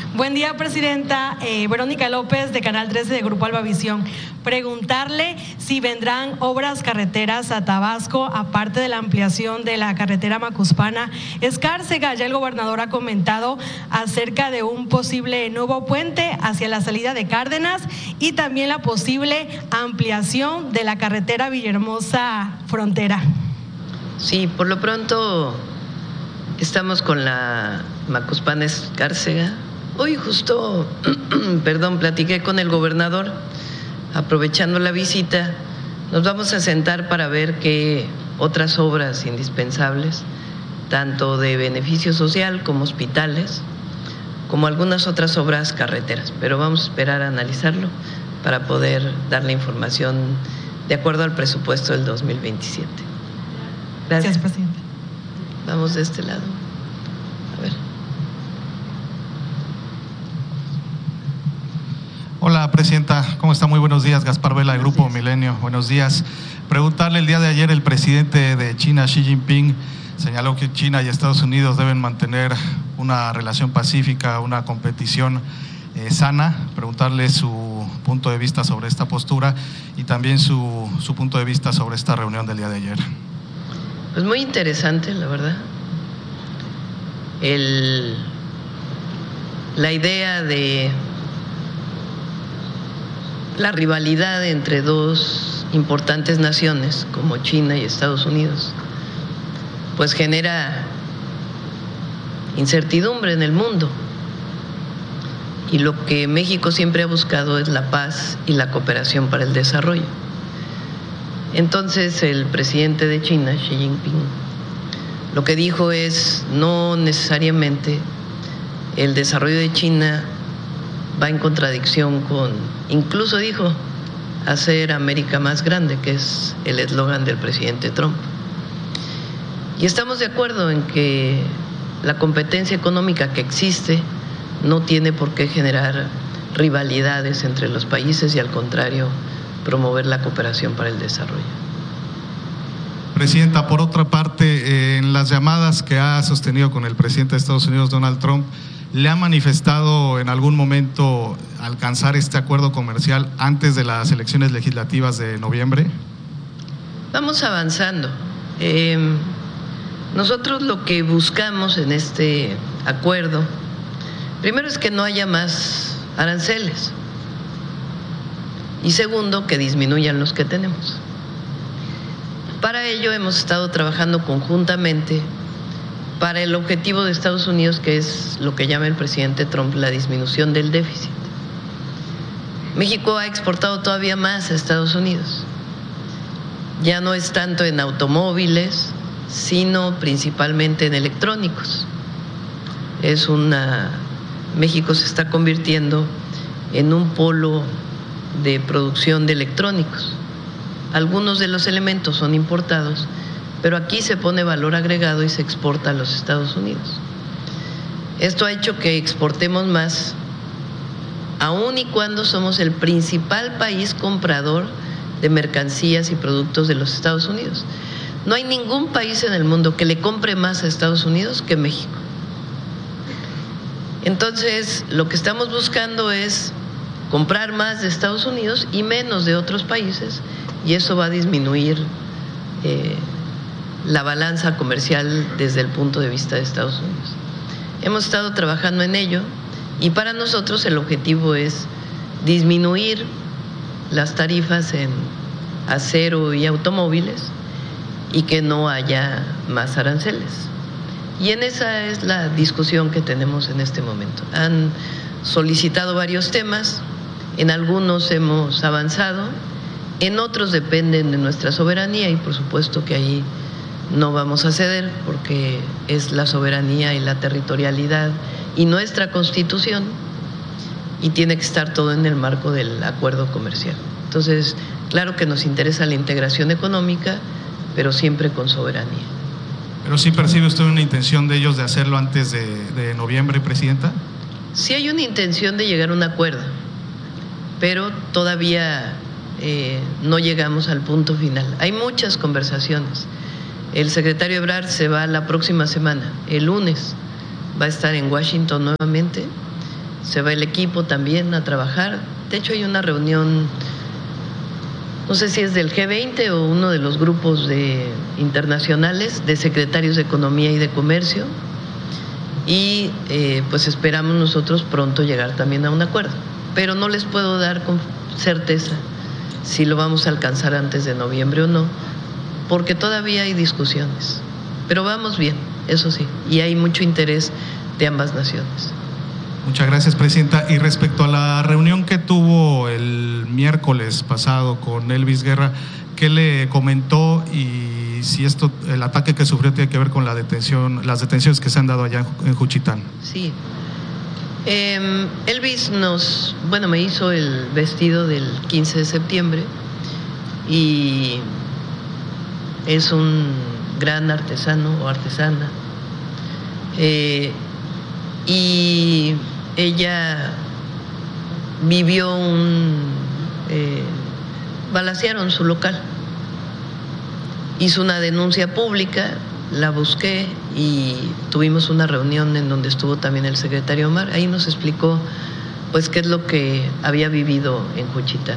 Buen día, presidenta. Verónica López, de Canal 13 de Grupo Albavisión. Preguntarle si vendrán obras carreteras a Tabasco, aparte de la ampliación de la carretera Macuspana-Escárcega. Ya el gobernador ha comentado acerca de un posible nuevo puente hacia la salida de Cárdenas y también la posible ampliación de la carretera Villahermosa-Frontera. Sí, por lo pronto estamos con la Macuspana-Escárcega. Hoy justo, platiqué con el gobernador, aprovechando la visita. Nos vamos a sentar para ver qué otras obras indispensables, tanto de beneficio social como hospitales, como algunas otras obras carreteras, pero vamos a esperar a analizarlo para poder dar la información de acuerdo al presupuesto del 2027. Gracias, presidente. Vamos de este lado. A ver. Hola, presidenta, ¿cómo está? Muy buenos días, Gaspar Vela, de Grupo Milenio. Buenos días. Preguntarle, el día de ayer el presidente de China, Xi Jinping, señaló que China y Estados Unidos deben mantener una relación pacífica, una competición sana. Preguntarle su punto de vista sobre esta postura y también su punto de vista sobre esta reunión del día de ayer. Pues muy interesante, la verdad. La idea de la rivalidad entre dos importantes naciones como China y Estados Unidos, pues genera incertidumbre en el mundo. Y lo que México siempre ha buscado es la paz y la cooperación para el desarrollo. Entonces el presidente de China, Xi Jinping, lo que dijo es: no necesariamente el desarrollo de China va en contradicción con, incluso dijo, hacer América más grande, que es el eslogan del presidente Trump. Y estamos de acuerdo en que la competencia económica que existe no tiene por qué generar rivalidades entre los países y, al contrario, promover la cooperación para el desarrollo. Presidenta, por otra parte, en las llamadas que ha sostenido con el presidente de Estados Unidos, Donald Trump, ¿le ha manifestado en algún momento alcanzar este acuerdo comercial antes de las elecciones legislativas de noviembre? Vamos avanzando. Nosotros lo que buscamos en este acuerdo, primero, es que no haya más aranceles, y segundo, que disminuyan los que tenemos. Para ello hemos estado trabajando conjuntamente para el objetivo de Estados Unidos, que es lo que llama el presidente Trump la disminución del déficit. México ha exportado todavía más a Estados Unidos. Ya no es tanto en automóviles, sino principalmente en electrónicos. México se está convirtiendo en un polo de producción de electrónicos. Algunos de los elementos son importados, pero aquí se pone valor agregado y se exporta a los Estados Unidos. Esto ha hecho que exportemos más, aun y cuando somos el principal país comprador de mercancías y productos de los Estados Unidos. No hay ningún país en el mundo que le compre más a Estados Unidos que México. Entonces, lo que estamos buscando es comprar más de Estados Unidos y menos de otros países, y eso va a disminuir la balanza comercial desde el punto de vista de Estados Unidos. Hemos estado trabajando en ello, y para nosotros el objetivo es disminuir las tarifas en acero y automóviles y que no haya más aranceles. Y en esa es la discusión que tenemos en este momento. Han solicitado varios temas, en algunos hemos avanzado, en otros dependen de nuestra soberanía, y por supuesto que ahí no vamos a ceder, porque es la soberanía y la territorialidad y nuestra Constitución, y tiene que estar todo en el marco del acuerdo comercial. Entonces, claro que nos interesa la integración económica, pero siempre con soberanía. ¿Pero sí percibe usted una intención de ellos de hacerlo antes de noviembre, presidenta? Sí hay una intención de llegar a un acuerdo, pero todavía no llegamos al punto final. Hay muchas conversaciones. El secretario Ebrard se va la próxima semana, el lunes va a estar en Washington nuevamente, se va el equipo también a trabajar. De hecho, hay una reunión, no sé si es del G20 o uno de los grupos internacionales de secretarios de Economía y de Comercio, y pues esperamos nosotros pronto llegar también a un acuerdo. Pero no les puedo dar con certeza si lo vamos a alcanzar antes de noviembre o no, porque todavía hay discusiones. Pero vamos bien, eso sí, y hay mucho interés de ambas naciones. Muchas gracias, Presidenta. Y respecto a la reunión que tuvo el miércoles pasado con Elvis Guerra, ¿qué le comentó y si el ataque que sufrió tiene que ver con las detenciones que se han dado allá en Juchitán? Sí. Elvis me hizo el vestido del 15 de septiembre y es un gran artesano o artesana. Y ella vivió balacearon su local. Hizo una denuncia pública, la busqué y tuvimos una reunión en donde estuvo también el secretario Omar. Ahí nos explicó pues qué es lo que había vivido en Juchitán.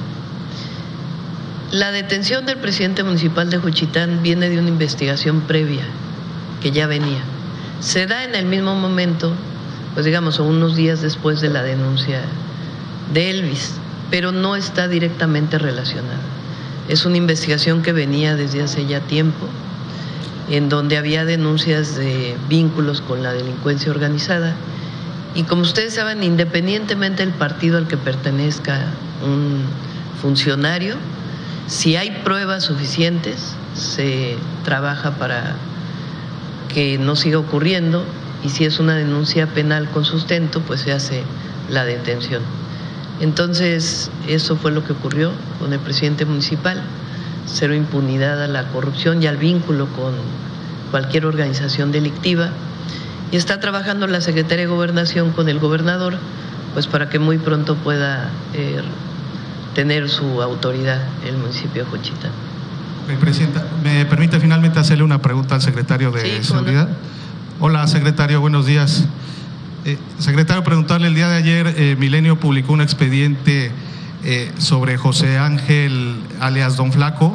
La detención del presidente municipal de Juchitán viene de una investigación previa que ya venía. Se da en el mismo momento, pues digamos, o unos días después de la denuncia de Elvis, pero no está directamente relacionada. Es una investigación que venía desde hace ya tiempo, en donde había denuncias de vínculos con la delincuencia organizada. Y como ustedes saben, independientemente del partido al que pertenezca un funcionario, si hay pruebas suficientes, se trabaja para que no siga ocurriendo, y si es una denuncia penal con sustento, pues se hace la detención. Entonces, eso fue lo que ocurrió con el presidente municipal. Cero impunidad a la corrupción y al vínculo con cualquier organización delictiva. Y está trabajando la Secretaría de Gobernación con el gobernador, pues para que muy pronto pueda tener su autoridad el municipio de Juchitán. Presidenta, ¿me permite finalmente hacerle una pregunta al secretario de Seguridad? No. Hola, secretario, buenos días. Secretario, preguntarle, el día de ayer Milenio publicó un expediente sobre José Ángel alias Don Flaco,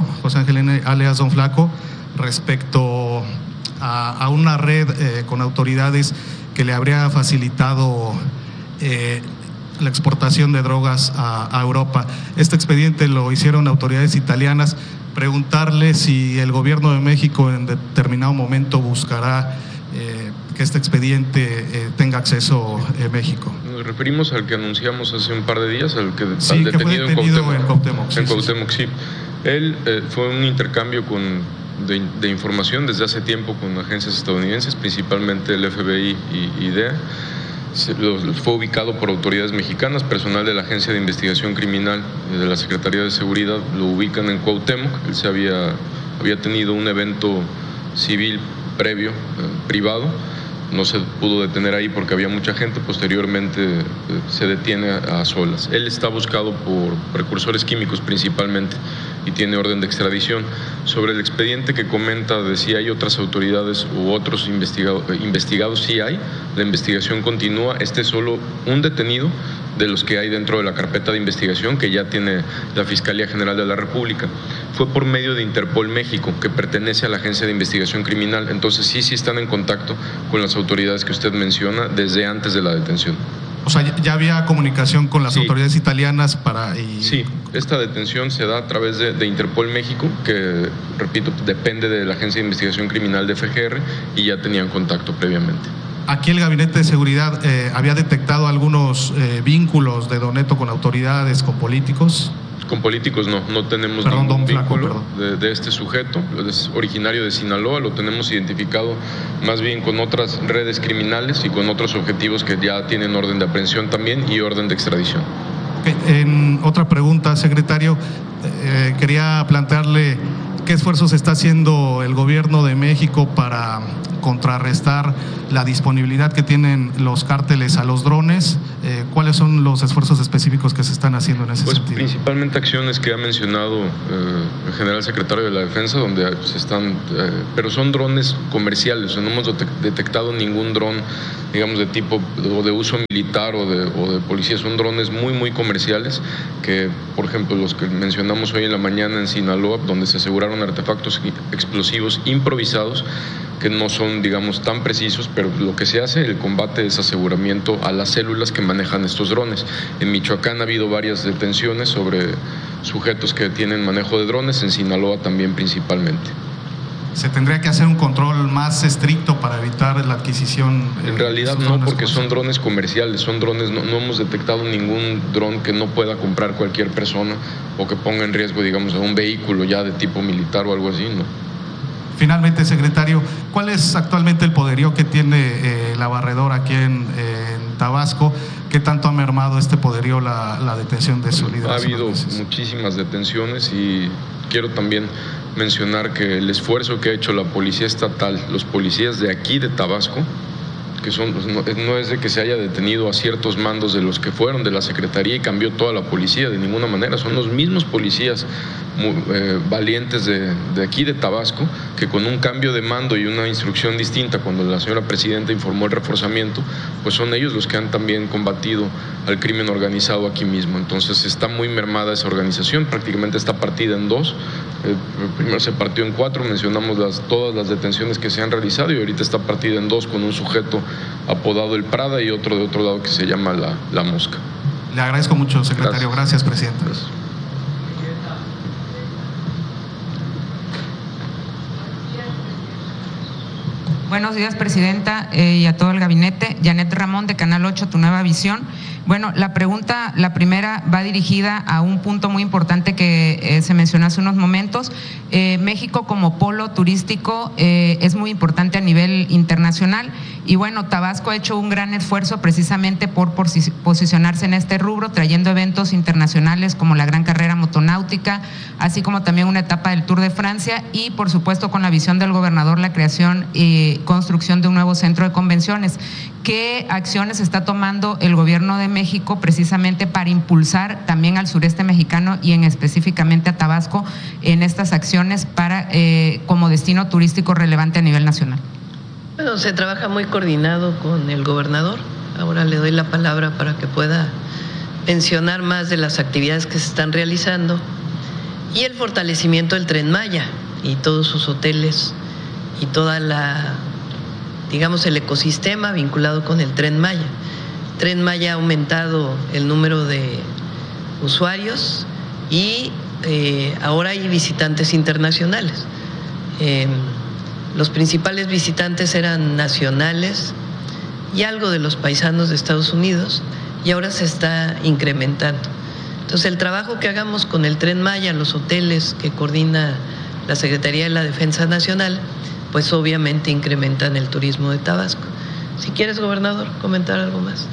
respecto a una red con autoridades que le habría facilitado la exportación de drogas a Europa. Este expediente lo hicieron autoridades italianas. Preguntarle si el gobierno de México en determinado momento buscará que este expediente tenga acceso en México. Nos referimos al que anunciamos hace un par de días, al sí, detenido, que fue detenido en Cuauhtémoc. En Cuauhtémoc, sí. Él fue un intercambio de información desde hace tiempo con agencias estadounidenses, principalmente el FBI y DEA. Fue ubicado por autoridades mexicanas, personal de la Agencia de Investigación Criminal de la Secretaría de Seguridad lo ubican en Cuauhtémoc. Él había tenido un evento civil previo, privado. No se pudo detener ahí porque había mucha gente. Posteriormente se detiene a solas. Él está buscado por precursores químicos principalmente y tiene orden de extradición. Sobre el expediente que comenta de si hay otras autoridades u otros investigados, sí hay. La investigación continúa. Este es solo un detenido de los que hay dentro de la carpeta de investigación que ya tiene la Fiscalía General de la República. Fue por medio de Interpol México, que pertenece a la Agencia de Investigación Criminal. Entonces sí están en contacto con las autoridades que usted menciona desde antes de la detención. O sea, ya había comunicación con las autoridades italianas para... Sí, esta detención se da a través de Interpol México, que, repito, depende de la Agencia de Investigación Criminal de FGR, y ya tenían contacto previamente. Aquí el Gabinete de Seguridad había detectado algunos vínculos de Don Neto con autoridades, con políticos. Con políticos no tenemos ningún vínculo de este sujeto. Es originario de Sinaloa, lo tenemos identificado más bien con otras redes criminales y con otros objetivos que ya tienen orden de aprehensión también y orden de extradición. En otra pregunta, secretario, quería plantearle qué esfuerzos está haciendo el gobierno de México para contrarrestar la disponibilidad que tienen los cárteles a los drones. ¿Cuáles son los esfuerzos específicos que se están haciendo en ese sentido? Principalmente acciones que ha mencionado el general secretario de la Defensa, donde se están, pero son drones comerciales, o sea, no hemos detectado ningún dron, digamos, de tipo o de uso militar o de policía. Son drones muy comerciales, que por ejemplo los que mencionamos hoy en la mañana en Sinaloa, donde se aseguraron artefactos explosivos improvisados que no son, digamos, tan precisos, pero lo que se hace, el combate es aseguramiento a las células que manejan estos drones. En Michoacán ha habido varias detenciones sobre sujetos que tienen manejo de drones, en Sinaloa también principalmente. ¿Se tendría que hacer un control más estricto para evitar la adquisición? En realidad no, porque son drones comerciales, son drones, no hemos detectado ningún dron que no pueda comprar cualquier persona o que ponga en riesgo, digamos, a un vehículo ya de tipo militar o algo así, ¿no? Finalmente, secretario, ¿cuál es actualmente el poderío que tiene la barredora aquí en Tabasco? ¿Qué tanto ha mermado este poderío la detención de su líder? Ha habido muchísimas detenciones y quiero también mencionar que el esfuerzo que ha hecho la policía estatal, los policías de aquí de Tabasco, que no es de que se haya detenido a ciertos mandos de los que fueron de la Secretaría y cambió toda la policía, de ninguna manera. Son los mismos policías valientes de aquí de Tabasco, que con un cambio de mando y una instrucción distinta cuando la señora presidenta informó el reforzamiento, pues son ellos los que han también combatido al crimen organizado aquí mismo. Entonces está muy mermada esa organización, prácticamente está partida en dos. Primero se partió en 4, mencionamos todas las detenciones que se han realizado, y ahorita está partida en 2 con un sujeto apodado el Prada y otro de otro lado que se llama la Mosca. Le agradezco mucho, secretario. Gracias, presidente. Gracias. Buenos días, presidenta, y a todo el gabinete. Janet Ramón, de Canal 8, Tu Nueva Visión. Bueno, la primera va dirigida a un punto muy importante que se mencionó hace unos momentos. México como polo turístico es muy importante a nivel internacional, y bueno, Tabasco ha hecho un gran esfuerzo precisamente por posicionarse en este rubro, trayendo eventos internacionales como la Gran Carrera Motonáutica, así como también una etapa del Tour de Francia, y por supuesto con la visión del gobernador la creación y construcción de un nuevo centro de convenciones. ¿Qué acciones está tomando el gobierno de México precisamente para impulsar también al sureste mexicano y específicamente a Tabasco en estas acciones para como destino turístico relevante a nivel nacional? Bueno, se trabaja muy coordinado con el gobernador. Ahora le doy la palabra para que pueda mencionar más de las actividades que se están realizando y el fortalecimiento del Tren Maya y todos sus hoteles y toda el ecosistema vinculado con el Tren Maya. El Tren Maya ha aumentado el número de usuarios y ahora hay visitantes internacionales. Los principales visitantes eran nacionales y algo de los paisanos de Estados Unidos, y ahora se está incrementando. Entonces, el trabajo que hagamos con el Tren Maya, los hoteles que coordina la Secretaría de la Defensa Nacional, pues obviamente incrementan el turismo de Tabasco. Si quieres, gobernador, comentar algo más.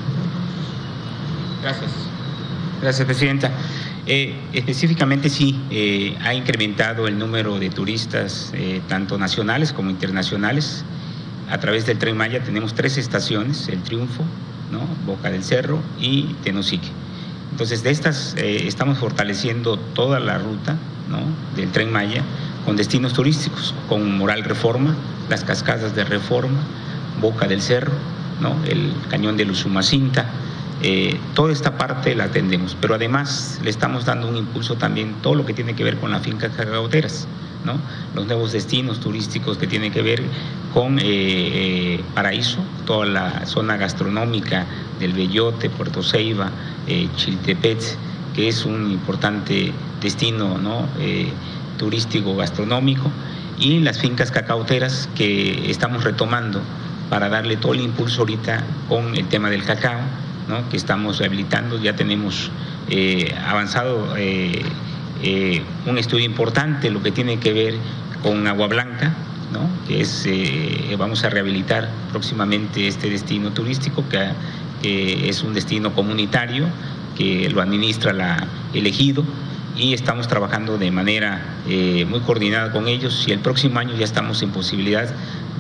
Gracias, presidenta. Específicamente sí, ha incrementado el número de turistas, tanto nacionales como internacionales. A través del Tren Maya tenemos 3 estaciones: El Triunfo, ¿no?, Boca del Cerro y Tenosique. Entonces, de estas estamos fortaleciendo toda la ruta, ¿no?, del Tren Maya con destinos turísticos, con Moral Reforma, las cascadas de Reforma, Boca del Cerro, ¿no?, el cañón de Usumacinta. Toda esta parte la atendemos, pero además le estamos dando un impulso también todo lo que tiene que ver con las fincas cacauteras, ¿no?, los nuevos destinos turísticos que tienen que ver con Paraíso, toda la zona gastronómica del Bellote, Puerto Ceiba, Chiltepec, que es un importante destino, ¿no?, turístico gastronómico, y las fincas cacauteras que estamos retomando para darle todo el impulso ahorita con el tema del cacao, ¿no?, que estamos rehabilitando. Ya tenemos avanzado un estudio importante, lo que tiene que ver con Agua Blanca, ¿no?, que es vamos a rehabilitar próximamente este destino turístico, que es un destino comunitario que lo administra el ejido, y estamos trabajando de manera muy coordinada con ellos, y el próximo año ya estamos en posibilidad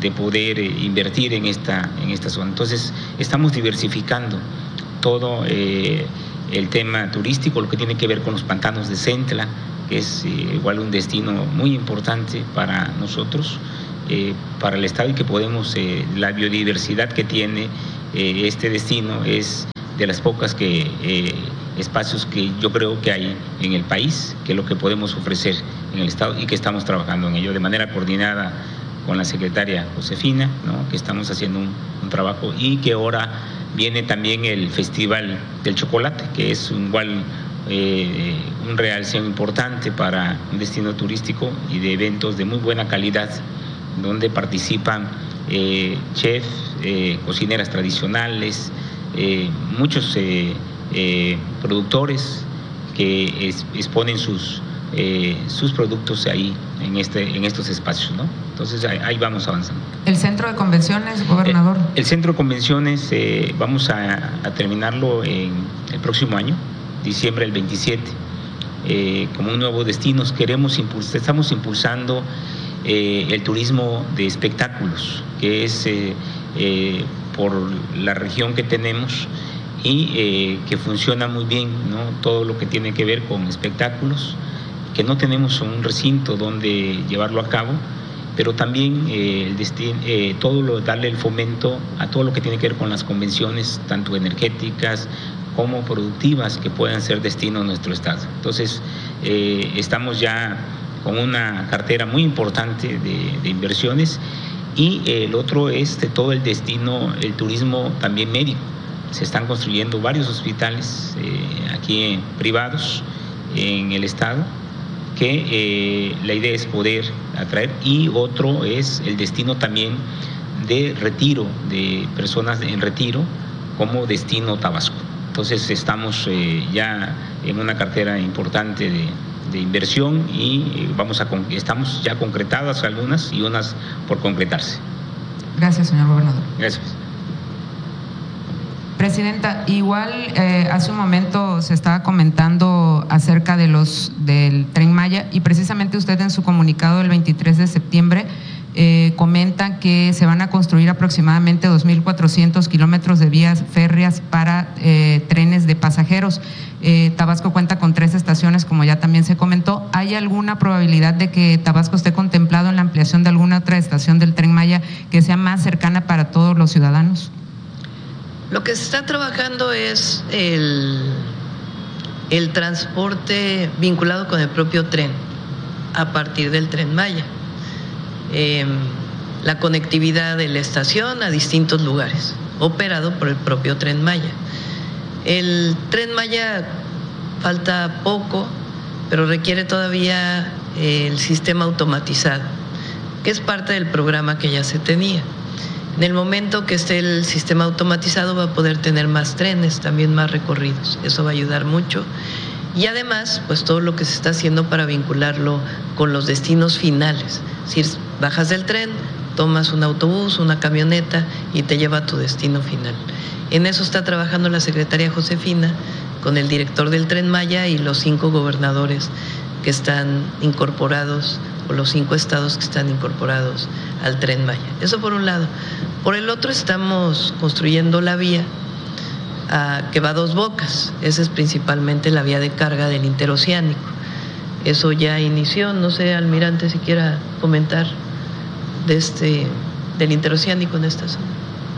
de poder invertir en esta zona. Entonces, estamos diversificando todo el tema turístico, lo que tiene que ver con los pantanos de Centla, que es igual un destino muy importante para nosotros, para el Estado, y que podemos, la biodiversidad que tiene este destino es de las pocas espacios que yo creo que hay en el país, que es lo que podemos ofrecer en el Estado y que estamos trabajando en ello de manera coordinada con la secretaria Josefina, ¿no? Que estamos haciendo un trabajo, y que ahora viene también el Festival del Chocolate, que es igual un realce importante para un destino turístico y de eventos de muy buena calidad, donde participan chefs, cocineras tradicionales, muchos productores que exponen sus productos ahí en estos espacios, ¿no? Entonces ahí vamos avanzando. ¿El centro de convenciones, gobernador? El centro de convenciones vamos a terminarlo en el próximo año, diciembre del 27, como un nuevo destino. Estamos impulsando el turismo de espectáculos, que es por la región que tenemos, y que funciona muy bien, ¿no? Todo lo que tiene que ver con espectáculos, que no tenemos un recinto donde llevarlo a cabo, pero también darle el fomento a todo lo que tiene que ver con las convenciones, tanto energéticas como productivas, que puedan ser destino en nuestro estado. Entonces, estamos ya con una cartera muy importante de inversiones, y el otro es de todo el destino, el turismo también médico. Se están construyendo varios hospitales aquí privados en el estado, que la idea es poder atraer, y otro es el destino también de retiro, de personas en retiro, como destino Tabasco. Entonces estamos ya en una cartera importante de inversión, y estamos ya concretadas algunas y unas por concretarse. Gracias, señor gobernador. Gracias. Presidenta, igual hace un momento se estaba comentando acerca del Tren Maya, y precisamente usted en su comunicado del 23 de septiembre comenta que se van a construir aproximadamente 2.400 kilómetros de vías férreas para trenes de pasajeros. Tabasco cuenta con 3 estaciones, como ya también se comentó. ¿Hay alguna probabilidad de que Tabasco esté contemplado en la ampliación de alguna otra estación del Tren Maya que sea más cercana para todos los ciudadanos? Lo que se está trabajando es el transporte vinculado con el propio tren, a partir del Tren Maya. La conectividad de la estación a distintos lugares, operado por el propio Tren Maya. El Tren Maya falta poco, pero requiere todavía el sistema automatizado, que es parte del programa que ya se tenía. En el momento que esté el sistema automatizado, va a poder tener más trenes, también más recorridos. Eso va a ayudar mucho. Y además, pues todo lo que se está haciendo para vincularlo con los destinos finales. Es decir, bajas del tren, tomas un autobús, una camioneta y te lleva a tu destino final. En eso está trabajando la secretaria Josefina con el director del Tren Maya y los 5 gobernadores que están incorporados, o los 5 estados que están incorporados al Tren Maya. Eso por un lado. Por el otro, estamos construyendo la vía que va a Dos Bocas. Esa es principalmente la vía de carga del interoceánico. Eso ya inició. No sé, almirante, si quiera comentar del interoceánico en esta zona.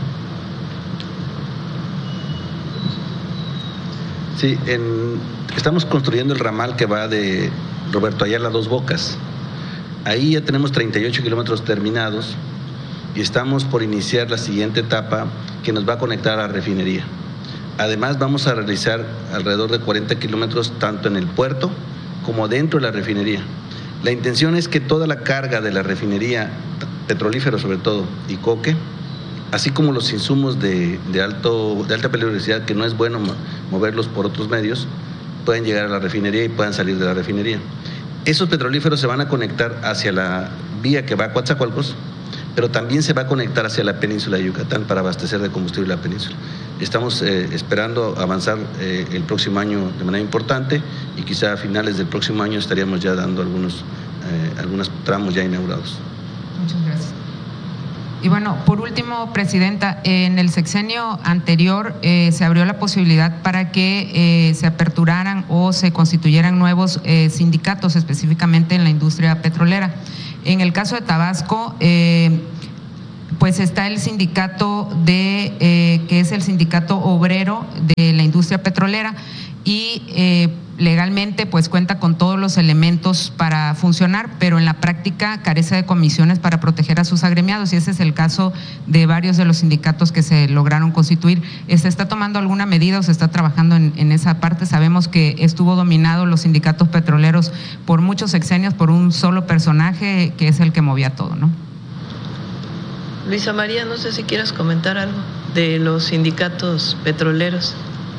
Sí, estamos construyendo el ramal que va de Roberto Ayala a Dos Bocas. Ahí ya tenemos 38 kilómetros terminados y estamos por iniciar la siguiente etapa, que nos va a conectar a la refinería. Además, vamos a realizar alrededor de 40 kilómetros tanto en el puerto como dentro de la refinería. La intención es que toda la carga de la refinería, petrolífero sobre todo, y coque, así como los insumos de alta peligrosidad, que no es bueno moverlos por otros medios, pueden llegar a la refinería y puedan salir de la refinería. Esos petrolíferos se van a conectar hacia la vía que va a Coatzacoalcos, pero también se va a conectar hacia la península de Yucatán para abastecer de combustible la península. Estamos esperando avanzar el próximo año de manera importante, y quizá a finales del próximo año estaríamos ya dando algunos tramos ya inaugurados. Muchas gracias. Y bueno, por último, Presidenta, en el sexenio anterior se abrió la posibilidad para que se aperturaran o se constituyeran nuevos sindicatos, específicamente en la industria petrolera. En el caso de Tabasco, pues está el sindicato que es el sindicato obrero de la industria petrolera y legalmente pues cuenta con todos los elementos para funcionar, pero en la práctica carece de comisiones para proteger a sus agremiados, y ese es el caso de varios de los sindicatos que se lograron constituir. ¿Se está tomando alguna medida o se está trabajando en esa parte? Sabemos que estuvo dominado los sindicatos petroleros por muchos sexenios por un solo personaje que es el que movía todo, ¿no? Luisa María, no sé si quieras comentar algo de los sindicatos petroleros.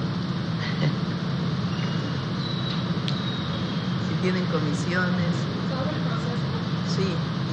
Tienen comisiones. Todo el proceso. Sí,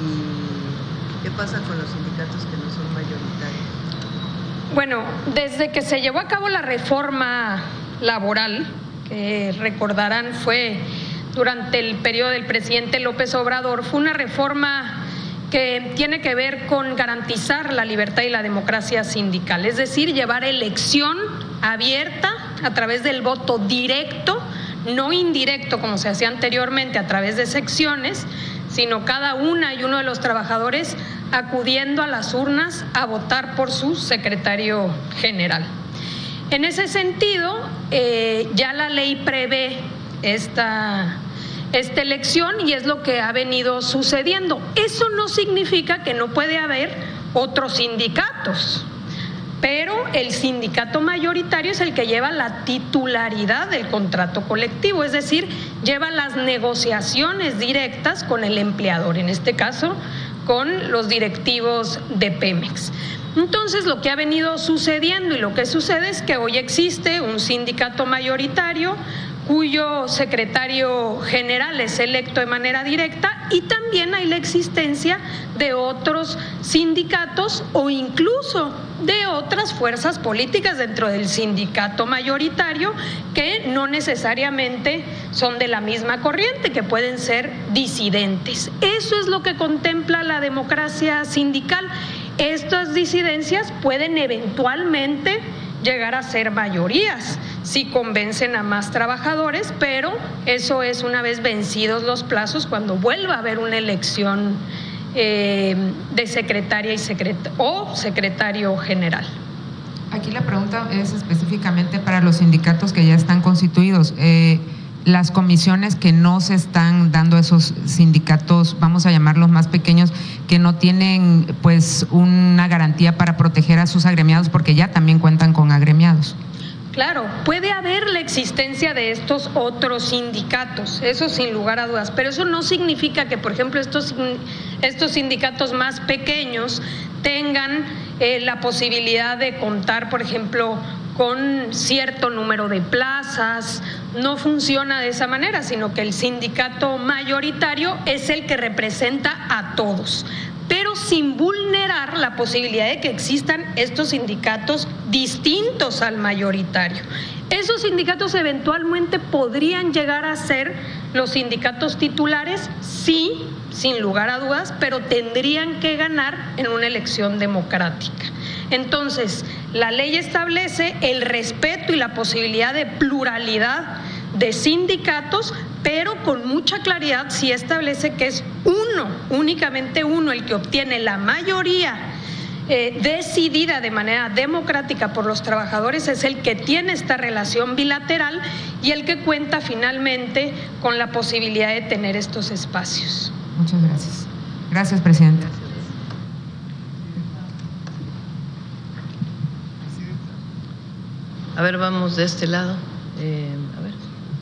¿y qué pasa con los sindicatos que no son mayoritarios? Bueno, desde que se llevó a cabo la reforma laboral, que recordarán fue durante el periodo del presidente López Obrador, fue una reforma que tiene que ver con garantizar la libertad y la democracia sindical, es decir, llevar elección abierta a través del voto directo, no indirecto como se hacía anteriormente a través de secciones, sino cada una y uno de los trabajadores acudiendo a las urnas a votar por su secretario general. En ese sentido, ya la ley prevé esta elección y es lo que ha venido sucediendo. Eso no significa que no puede haber otros sindicatos, pero el sindicato mayoritario es el que lleva la titularidad del contrato colectivo, es decir, lleva las negociaciones directas con el empleador, en este caso con los directivos de Pemex. Entonces, lo que ha venido sucediendo y lo que sucede es que hoy existe un sindicato mayoritario cuyo secretario general es electo de manera directa, y también hay la existencia de otros sindicatos o incluso de otras fuerzas políticas dentro del sindicato mayoritario que no necesariamente son de la misma corriente, que pueden ser disidentes. Eso es lo que contempla la democracia sindical. Estas disidencias pueden eventualmente llegar a ser mayorías si convencen a más trabajadores, pero eso es una vez vencidos los plazos, cuando vuelva a haber una elección de secretaria o secretario general. Aquí la pregunta es específicamente para los sindicatos que ya están constituidos. Las comisiones que no se están dando a esos sindicatos, vamos a llamarlos más pequeños, que no tienen pues una garantía para proteger a sus agremiados, porque ya también cuentan con agremiados. Claro, puede haber la existencia de estos otros sindicatos, eso sin lugar a dudas, pero eso no significa que, por ejemplo, estos sindicatos más pequeños tengan la posibilidad de contar, por ejemplo, con cierto número de plazas. No funciona de esa manera, sino que el sindicato mayoritario es el que representa a todos, pero sin vulnerar la posibilidad de que existan estos sindicatos distintos al mayoritario. Esos sindicatos eventualmente podrían llegar a ser los sindicatos titulares, sí, sin lugar a dudas, pero tendrían que ganar en una elección democrática. Entonces, la ley establece el respeto y la posibilidad de pluralidad de sindicatos, pero con mucha claridad sí establece que es únicamente uno, el que obtiene la mayoría decidida de manera democrática por los trabajadores, es el que tiene esta relación bilateral y el que cuenta finalmente con la posibilidad de tener estos espacios. Muchas gracias. Gracias, Presidenta. A ver, vamos de este lado. A ver.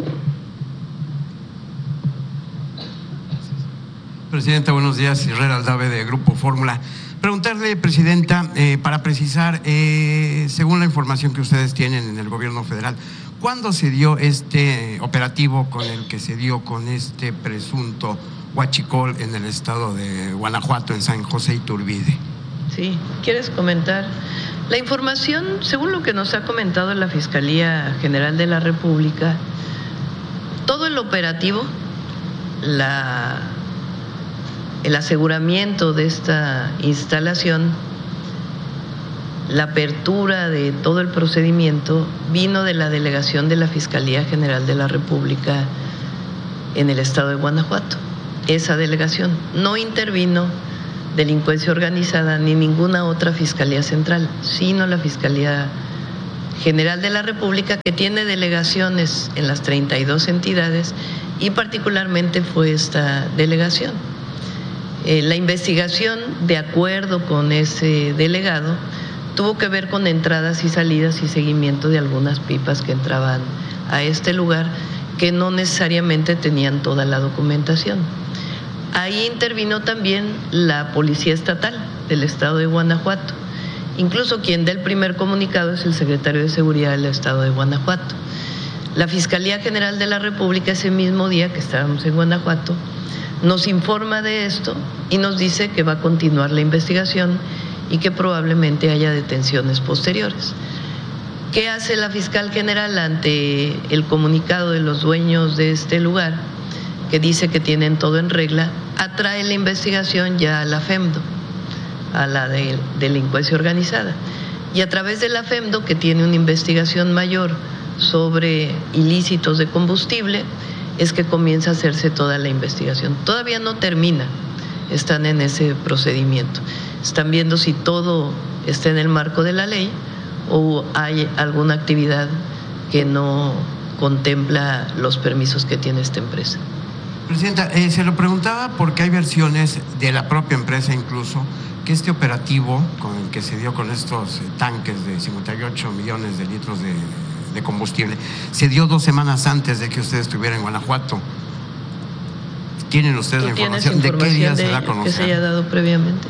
Presidenta, buenos días. Herrera Aldave, de Grupo Fórmula. Preguntarle, Presidenta, para precisar, según la información que ustedes tienen en el gobierno federal, ¿cuándo se dio este operativo con el que se dio con este presunto huachicol en el estado de Guanajuato, en San José Iturbide? Sí, ¿quieres comentar? La información, según lo que nos ha comentado la Fiscalía General de la República, todo el operativo, el aseguramiento de esta instalación la apertura de todo el procedimiento vino de la delegación de la Fiscalía General de la República en el estado de Guanajuato. Esa delegación no intervino delincuencia organizada ni ninguna otra Fiscalía Central, sino la Fiscalía General de la República, que tiene delegaciones en las 32 entidades y particularmente fue esta delegación. La investigación, de acuerdo con ese delegado, tuvo que ver con entradas y salidas y seguimiento de algunas pipas que entraban a este lugar que no necesariamente tenían toda la documentación. Ahí intervino también la Policía Estatal del estado de Guanajuato. Incluso quien da el primer comunicado es el secretario de Seguridad del estado de Guanajuato. La Fiscalía General de la República, ese mismo día que estábamos en Guanajuato, nos informa de esto y nos dice que va a continuar la investigación y que probablemente haya detenciones posteriores. ¿Qué hace la fiscal general ante el comunicado de los dueños de este lugar, que dice que tienen todo en regla? Atrae la investigación ya a la FEMDO, a la de delincuencia organizada, y a través de la FEMDO, que tiene una investigación mayor sobre ilícitos de combustible, es que comienza a hacerse toda la investigación. Todavía no termina, están en ese procedimiento. Están viendo si todo está en el marco de la ley o hay alguna actividad que no contempla los permisos que tiene esta empresa. Presidenta, se lo preguntaba porque hay versiones de la propia empresa incluso que este operativo con el que se dio con estos tanques de 58 millones de litros de combustible se dio 2 semanas antes de que usted estuviera en Guanajuato. ¿Tienen ustedes la información? ¿De qué día se da a conocer? Que se haya dado previamente.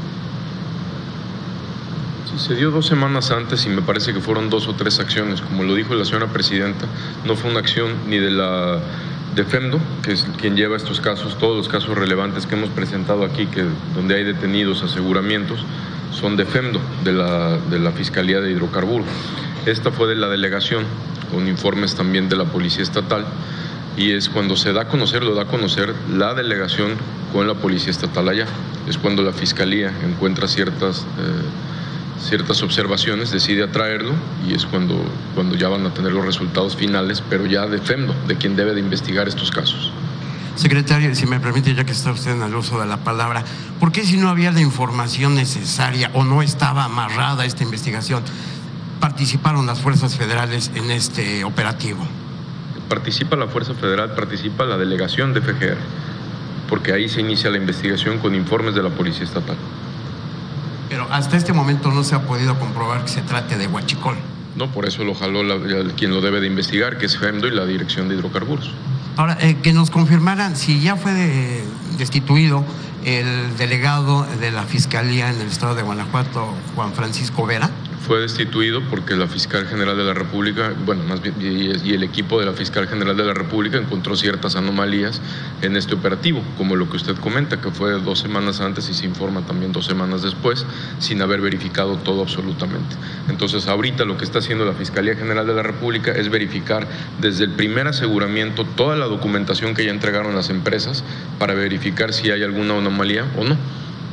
Sí, se dio 2 semanas antes y me parece que fueron 2 o 3 acciones. Como lo dijo la señora presidenta, no fue una acción ni de FEMDO, que es quien lleva estos casos, todos los casos relevantes que hemos presentado aquí, que donde hay detenidos, aseguramientos, son de FEMDO, de la Fiscalía de Hidrocarburos. Esta fue de la delegación, con informes también de la Policía Estatal, y es cuando se da a conocer, lo da a conocer la delegación con la Policía Estatal allá. Es cuando la Fiscalía encuentra ciertas observaciones, decide atraerlo y es cuando ya van a tener los resultados finales, pero ya de FEMDO, de quien debe de investigar estos casos. Secretario, si me permite, ya que está usted en el uso de la palabra, ¿por qué si no había la información necesaria o no estaba amarrada esta investigación, participaron las fuerzas federales en este operativo? Participa la Fuerza Federal, participa la delegación de FGR, porque ahí se inicia la investigación con informes de la Policía Estatal. Pero hasta este momento no se ha podido comprobar que se trate de huachicol. No, por eso lo jaló quien lo debe de investigar, que es FEMDO y la Dirección de Hidrocarburos. Ahora, que nos confirmaran si ya fue destituido el delegado de la Fiscalía en el estado de Guanajuato, Juan Francisco Vera. Fue destituido porque la Fiscal General de la República, bueno, más bien, y el equipo de la Fiscal General de la República encontró ciertas anomalías en este operativo, como lo que usted comenta, que fue 2 semanas antes y se informa también 2 semanas después, sin haber verificado todo absolutamente. Entonces, ahorita lo que está haciendo la Fiscalía General de la República es verificar desde el primer aseguramiento toda la documentación que ya entregaron las empresas para verificar si hay alguna anomalía o no.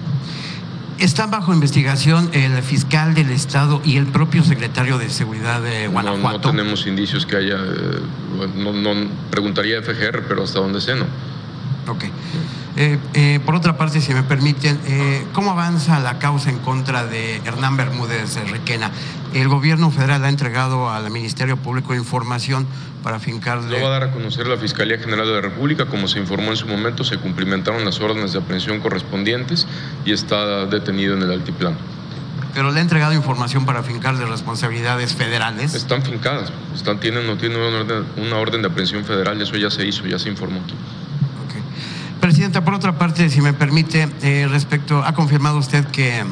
¿Están bajo investigación el fiscal del estado y el propio secretario de Seguridad de Guanajuato? No tenemos indicios que haya, no preguntaría a FGR, pero hasta donde sé no. Ok. Por otra parte, si me permiten, ¿cómo avanza la causa en contra de Hernán Bermúdez Requena? El gobierno federal ha entregado al Ministerio Público información para fincarle... Lo va a dar a conocer la Fiscalía General de la República. Como se informó en su momento, se cumplimentaron las órdenes de aprehensión correspondientes y está detenido en el altiplano. ¿Pero le ha entregado información para fincarle responsabilidades federales? Están fincadas, tienen una orden de aprehensión federal, eso ya se hizo, ya se informó aquí. Presidenta, por otra parte, si me permite, ha confirmado usted que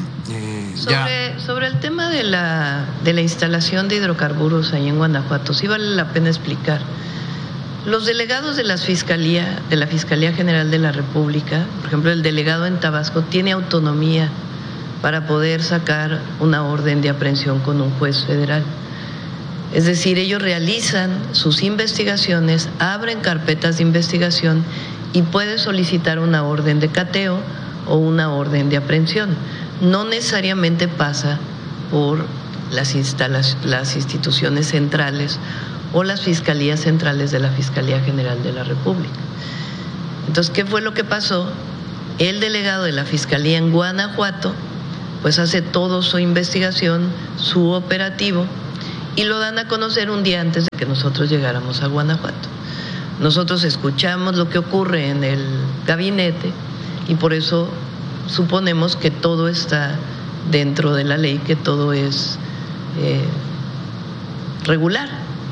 sobre el tema de la instalación de hidrocarburos ahí en Guanajuato, sí vale la pena explicar. Los delegados de la Fiscalía General de la República, por ejemplo, el delegado en Tabasco tiene autonomía para poder sacar una orden de aprehensión con un juez federal. Es decir, ellos realizan sus investigaciones, abren carpetas de investigación y puede solicitar una orden de cateo o una orden de aprehensión. No necesariamente pasa por las instituciones centrales o las fiscalías centrales de la Fiscalía General de la República. Entonces, ¿qué fue lo que pasó? El delegado de la Fiscalía en Guanajuato pues hace toda su investigación, su operativo, y lo dan a conocer un día antes de que nosotros llegáramos a Guanajuato. Nosotros escuchamos lo que ocurre en el gabinete y por eso suponemos que todo está dentro de la ley, que todo es regular.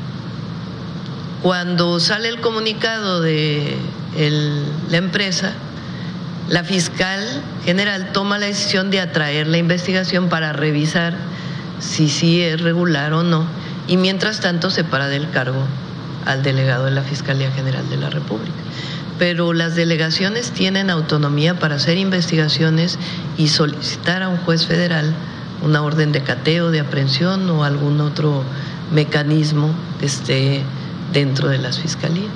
Cuando sale el comunicado de la empresa, la fiscal general toma la decisión de atraer la investigación para revisar si sí es regular o no, y mientras tanto separa del cargo al delegado de la Fiscalía General de la República. Pero las delegaciones tienen autonomía para hacer investigaciones y solicitar a un juez federal una orden de cateo, de aprehensión o algún otro mecanismo que esté dentro de las fiscalías.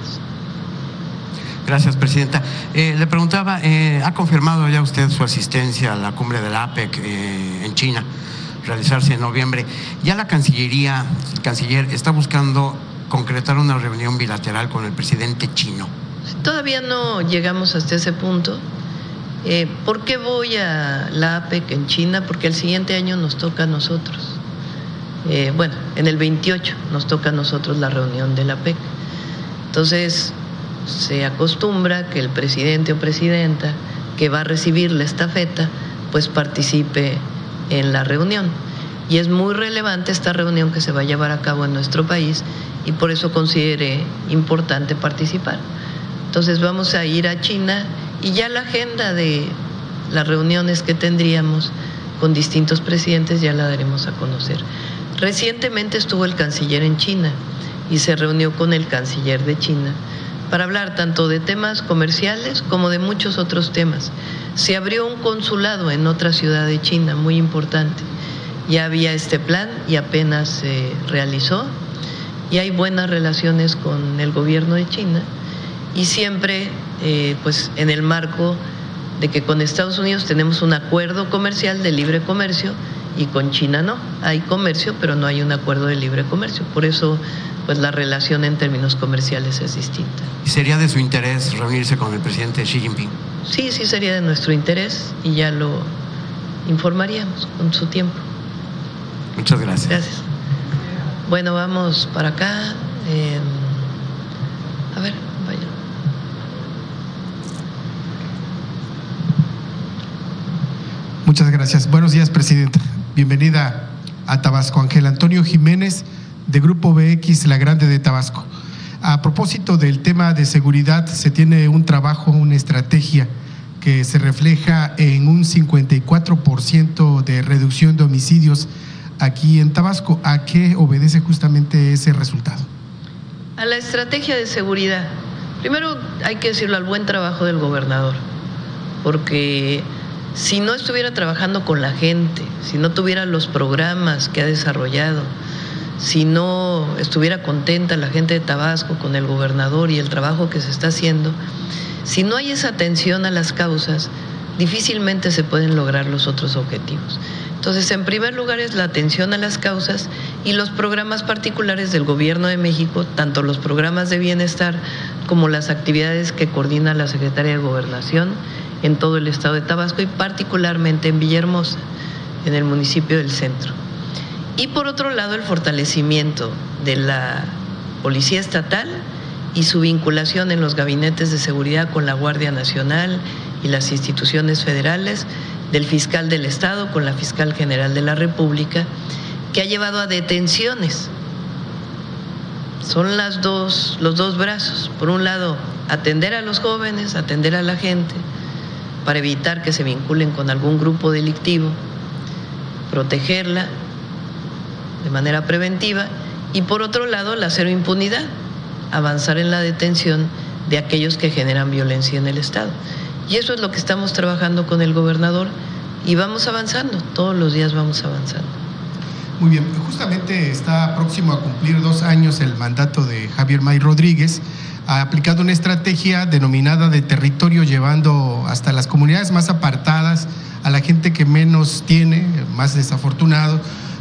Gracias, presidenta. Le preguntaba, ¿ha confirmado ya usted su asistencia a la cumbre de la APEC en China, realizarse en noviembre? Ya la canciller está buscando concretar una reunión bilateral con el presidente chino. Todavía no llegamos hasta ese punto. ¿Por qué voy a la APEC en China? Porque el siguiente año nos toca a nosotros. Bueno, en el 28 nos toca a nosotros la reunión de la APEC. Entonces, se acostumbra que el presidente o presidenta que va a recibir la estafeta, pues participe en la reunión. Y es muy relevante esta reunión que se va a llevar a cabo en nuestro país y por eso consideré importante participar. Entonces vamos a ir a China y ya la agenda de las reuniones que tendríamos con distintos presidentes ya la daremos a conocer. Recientemente estuvo el canciller en China y se reunió con el canciller de China para hablar tanto de temas comerciales como de muchos otros temas. Se abrió un consulado en otra ciudad de China muy importante. Ya había este plan y apenas se realizó y hay buenas relaciones con el gobierno de China y siempre pues en el marco de que con Estados Unidos tenemos un acuerdo comercial de libre comercio y con China no. Hay comercio, pero no hay un acuerdo de libre comercio. Por eso pues la relación en términos comerciales es distinta. ¿Y sería de su interés reunirse con el presidente Xi Jinping? Sí, sí sería de nuestro interés y ya lo informaríamos con su tiempo. Muchas gracias. Gracias. Bueno, vamos para acá. A ver, vaya. Muchas gracias. Buenos días, presidenta. Bienvenida a Tabasco. Ángel Antonio Jiménez, de Grupo BX La Grande de Tabasco. A propósito del tema de seguridad, se tiene un trabajo, una estrategia que se refleja en un 54% de reducción de homicidios aquí en Tabasco. ¿A qué obedece justamente ese resultado? A la estrategia de seguridad. Primero hay que decirlo, al buen trabajo del gobernador, porque si no estuviera trabajando con la gente, si no tuviera los programas que ha desarrollado, si no estuviera contenta la gente de Tabasco con el gobernador y el trabajo que se está haciendo, si no hay esa atención a las causas, difícilmente se pueden lograr los otros objetivos. Entonces, en primer lugar es la atención a las causas y los programas particulares del Gobierno de México, tanto los programas de bienestar como las actividades que coordina la Secretaría de Gobernación en todo el estado de Tabasco y particularmente en Villahermosa, en el municipio del centro. Y por otro lado, el fortalecimiento de la Policía Estatal y su vinculación en los gabinetes de seguridad con la Guardia Nacional y las instituciones federales, del fiscal del Estado con la fiscal general de la República, que ha llevado a detenciones. Son los dos brazos. Por un lado, atender a los jóvenes, atender a la gente, para evitar que se vinculen con algún grupo delictivo, protegerla de manera preventiva, y por otro lado, la cero impunidad, avanzar en la detención de aquellos que generan violencia en el Estado. Y eso es lo que estamos trabajando con el gobernador y vamos avanzando, todos los días vamos avanzando. Muy bien, justamente está próximo a cumplir 2 años el mandato de Javier May Rodríguez, ha aplicado una estrategia denominada de territorio, llevando hasta las comunidades más apartadas, a la gente que menos tiene, más desafortunado,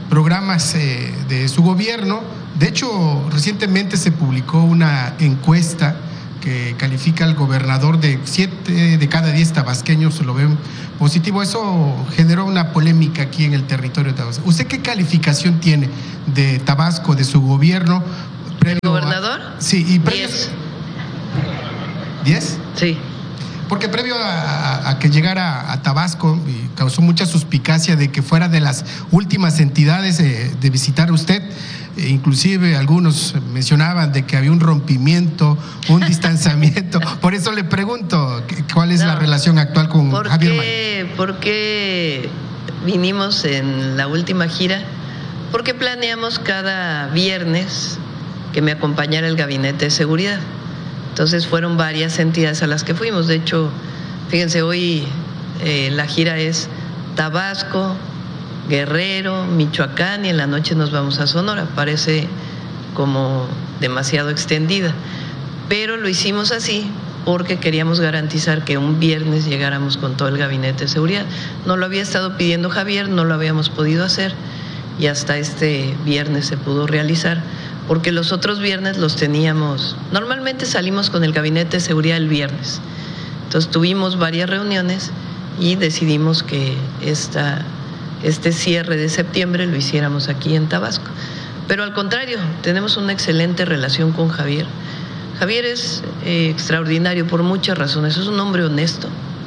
programas de su gobierno. De hecho, recientemente se publicó una encuesta que califica al gobernador de 7 de cada 10 tabasqueños lo ven positivo. Eso generó una polémica aquí en el territorio de Tabasco. ¿Usted qué calificación tiene de Tabasco, de su gobierno? ¿El gobernador? Sí, y 10. ¿10? Sí. Porque previo a que llegara a Tabasco, y causó mucha suspicacia de que fuera de las últimas entidades de visitar usted, inclusive algunos mencionaban de que había un rompimiento, un distanciamiento. Por eso le pregunto, ¿cuál es la relación actual con Javier May? ¿Por qué vinimos en la última gira? Porque planeamos cada viernes que me acompañara el Gabinete de Seguridad. Entonces fueron varias entidades a las que fuimos. De hecho, fíjense, hoy la gira es Tabasco, Guerrero, Michoacán, y en la noche nos vamos a Sonora. Parece como demasiado extendida, pero lo hicimos así porque queríamos garantizar que un viernes llegáramos con todo el Gabinete de Seguridad. No lo había estado pidiendo Javier, no lo habíamos podido hacer, y hasta este viernes se pudo realizar, porque los otros viernes los teníamos. Normalmente salimos con el Gabinete de Seguridad el viernes. Entonces tuvimos varias reuniones y decidimos que este cierre de septiembre lo hiciéramos aquí en Tabasco. Pero al contrario, tenemos una excelente relación con Javier. Javier es extraordinario por muchas razones. Es un hombre honesto.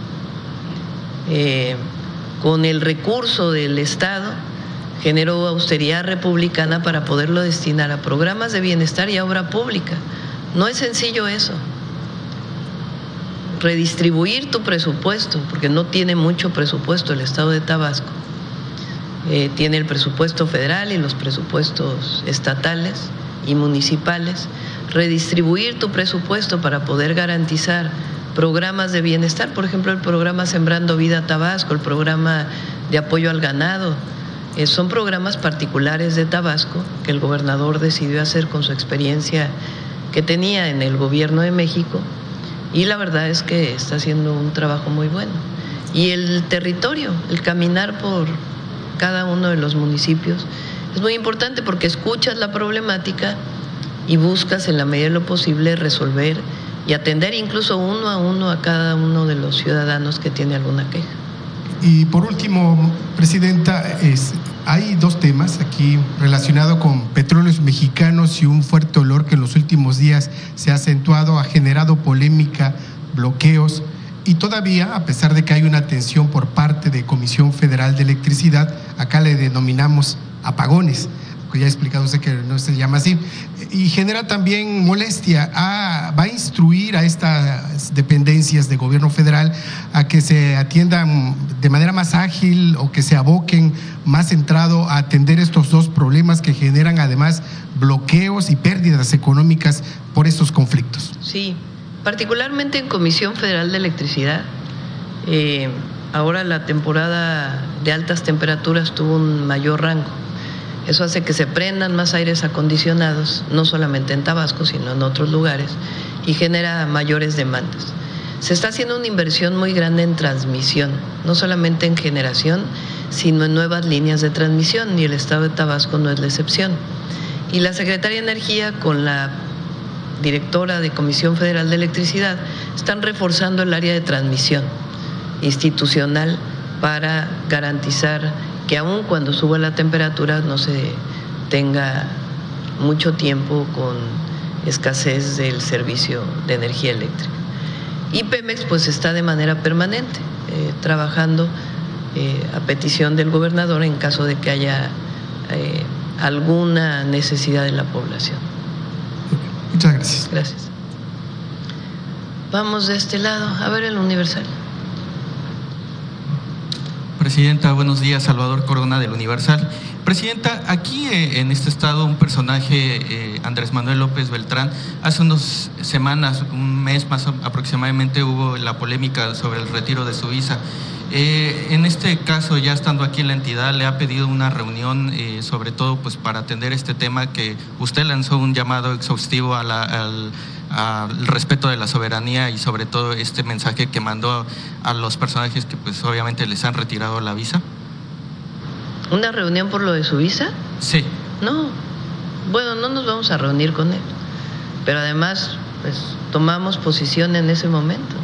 Con el recurso del Estado generó austeridad republicana para poderlo destinar a programas de bienestar y a obra pública. No es sencillo eso. Redistribuir tu presupuesto, porque no tiene mucho presupuesto el Estado de Tabasco. Tiene el presupuesto federal y los presupuestos estatales y municipales. Redistribuir tu presupuesto para poder garantizar programas de bienestar, por ejemplo, el programa Sembrando Vida Tabasco, el programa de apoyo al ganado. Son programas particulares de Tabasco que el gobernador decidió hacer con su experiencia que tenía en el gobierno de México, y la verdad es que está haciendo un trabajo muy bueno. Y el territorio, el caminar por cada uno de los municipios es muy importante porque escuchas la problemática y buscas en la medida de lo posible resolver y atender incluso uno a uno a cada uno de los ciudadanos que tiene alguna queja. Y por último, Presidenta, hay dos temas aquí relacionados con Petróleos Mexicanos y un fuerte olor que en los últimos días se ha acentuado, ha generado polémica, bloqueos, y todavía, a pesar de que hay una atención por parte de Comisión Federal de Electricidad, acá le denominamos apagones, que ya ha explicado usted que no se llama así, y genera también molestia. Va a instruir a estas dependencias de gobierno federal a que se atiendan de manera más ágil o que se aboquen más centrado a atender estos dos problemas que generan además bloqueos y pérdidas económicas por estos conflictos. Sí, particularmente en Comisión Federal de Electricidad. Ahora la temporada de altas temperaturas tuvo un mayor rango. Eso hace que se prendan más aires acondicionados, no solamente en Tabasco, sino en otros lugares, y genera mayores demandas. Se está haciendo una inversión muy grande en transmisión, no solamente en generación, sino en nuevas líneas de transmisión, y el Estado de Tabasco no es la excepción. Y la Secretaría de Energía, con la directora de Comisión Federal de Electricidad, están reforzando el área de transmisión institucional para garantizar que aun cuando suba la temperatura no se tenga mucho tiempo con escasez del servicio de energía eléctrica. Y Pemex pues está de manera permanente trabajando a petición del gobernador en caso de que haya alguna necesidad de la población. Muchas gracias. Gracias. Vamos de este lado, a ver el Universal. Presidenta, buenos días. Salvador Corona del Universal. Presidenta, aquí en este estado un personaje, Andrés Manuel López Beltrán, hace unas semanas, un mes más aproximadamente, hubo la polémica sobre el retiro de su visa. En este caso, ya estando aquí en la entidad, le ha pedido una reunión, sobre todo pues para atender este tema, que usted lanzó un llamado exhaustivo al respeto de la soberanía, y sobre todo este mensaje que mandó a los personajes que pues obviamente les han retirado la visa. ¿Una reunión por lo de su visa? Sí. No, bueno, no nos vamos a reunir con él, pero además pues tomamos posición en ese momento.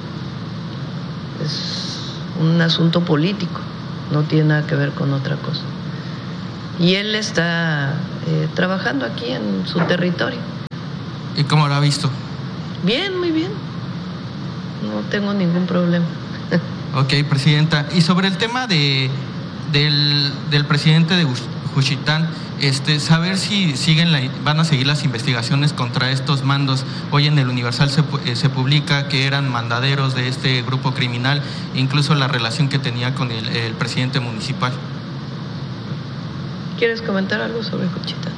Es un asunto político, no tiene nada que ver con otra cosa. Y él está trabajando aquí en su territorio. ¿Y cómo lo ha visto? Bien, muy bien. No tengo ningún problema. Ok, presidenta. Y sobre el tema del presidente de Juchitán, saber si van a seguir las investigaciones contra estos mandos. Hoy en el Universal se publica que eran mandaderos de este grupo criminal, incluso la relación que tenía con el presidente municipal. ¿Quieres comentar algo sobre Juchitán?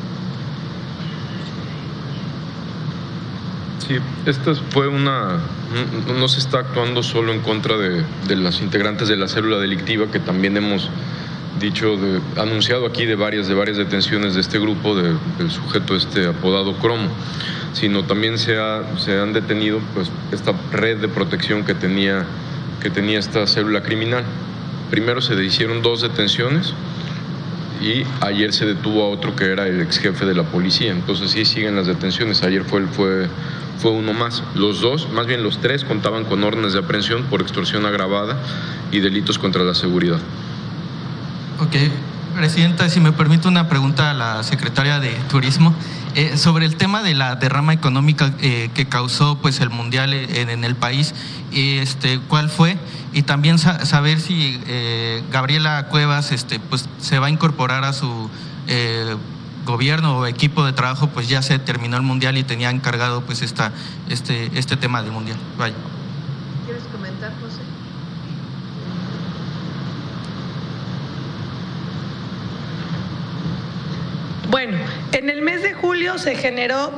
Sí, esta fue no se está actuando solo en contra de las integrantes de la célula delictiva, que también hemos anunciado aquí de varias detenciones de este grupo, del sujeto apodado Cromo, sino también se han detenido pues esta red de protección que tenía esta célula criminal. Primero se hicieron 2 detenciones y ayer se detuvo a otro que era el ex jefe de la policía. Entonces sí siguen las detenciones. Ayer fue uno más. Los 3 contaban con órdenes de aprehensión por extorsión agravada y delitos contra la seguridad. Ok, presidenta, si me permite una pregunta a la secretaria de Turismo sobre el tema de la derrama económica que causó pues el mundial en el país. ¿Cuál fue? Y también saber si Gabriela Cuevas pues se va a incorporar a su gobierno o equipo de trabajo, pues ya se terminó el mundial y tenía encargado pues este tema del mundial. Vaya. ¿Quieres comentar, José? Bueno, en el mes de julio se generó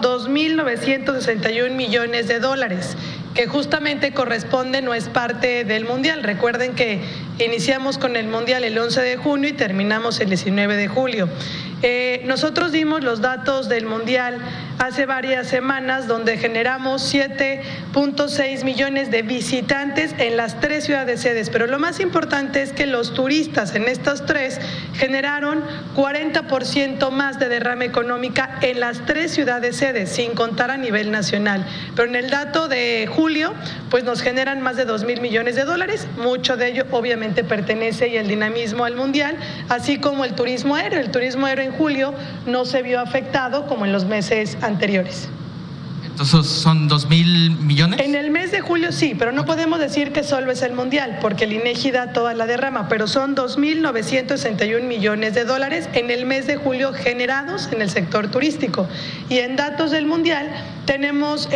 2.961 millones de dólares, que justamente corresponde, no es parte del Mundial. Recuerden que iniciamos con el Mundial el 11 de junio y terminamos el 19 de julio. Nosotros dimos los datos del Mundial hace varias semanas, donde generamos 7.6 millones de visitantes en las 3 ciudades sedes, pero lo más importante es que los turistas en estas 3 generaron 40% más de derrama económica en las 3 ciudades sedes, sin contar a nivel nacional. Pero en el dato de julio, pues nos generan más de 2.000 millones de dólares, mucho de ello obviamente pertenece y el dinamismo al Mundial, así como el turismo aéreo. El turismo aéreo en julio no se vio afectado como en los meses anteriores. Entonces, ¿son 2.000 millones? En el mes de julio sí, pero no podemos decir que solo es el Mundial, porque el INEGI da toda la derrama, pero son 2.961 millones de dólares en el mes de julio generados en el sector turístico. Y en datos del Mundial tenemos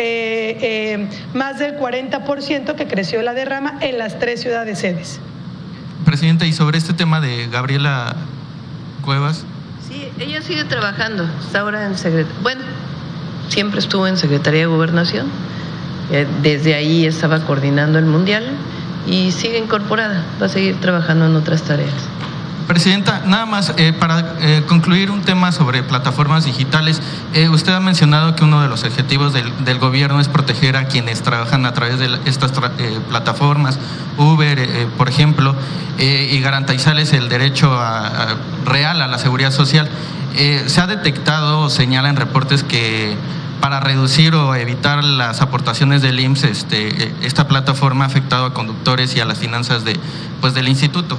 más del 40% que creció la derrama en las 3 ciudades sedes. Presidenta, y sobre este tema de Gabriela Cuevas. Sí, ella sigue trabajando, está ahora en Secretaría. Siempre estuvo en Secretaría de Gobernación, desde ahí estaba coordinando el Mundial y sigue incorporada, va a seguir trabajando en otras tareas. Presidenta, nada más para concluir un tema sobre plataformas digitales. Usted ha mencionado que uno de los objetivos del gobierno es proteger a quienes trabajan a través de estas plataformas, Uber, por ejemplo, y garantizarles el derecho real a la seguridad social. Se ha detectado, señalan reportes, que para reducir o evitar las aportaciones del IMSS, esta plataforma ha afectado a conductores y a las finanzas del instituto,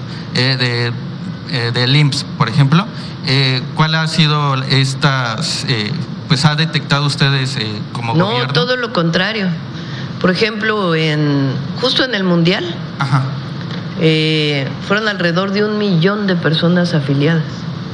del IMSS, por ejemplo. ¿Cuál ha sido pues ha detectado ustedes como gobierno? No, todo lo contrario. Por ejemplo, justo en el Mundial, ajá, fueron alrededor de 1 millón de personas afiliadas.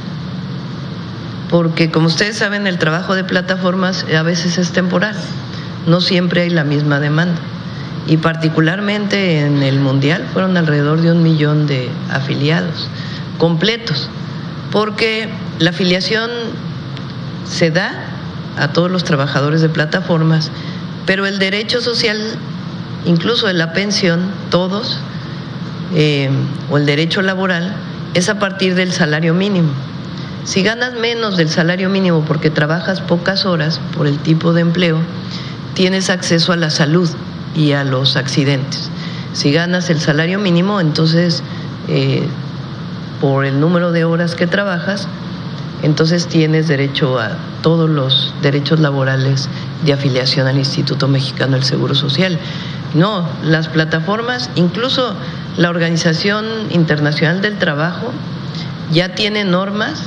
Porque como ustedes saben, el trabajo de plataformas a veces es temporal, no siempre hay la misma demanda. Y particularmente en el Mundial fueron alrededor de 1 millón de afiliados completos, porque la afiliación se da a todos los trabajadores de plataformas, pero el derecho social, incluso de la pensión, todos, o el derecho laboral, es a partir del salario mínimo. Si ganas menos del salario mínimo porque trabajas pocas horas por el tipo de empleo, tienes acceso a la salud y a los accidentes. Si ganas el salario mínimo, entonces por el número de horas que trabajas, entonces tienes derecho a todos los derechos laborales de afiliación al Instituto Mexicano del Seguro Social. No, las plataformas, incluso la Organización Internacional del Trabajo, ya tiene normas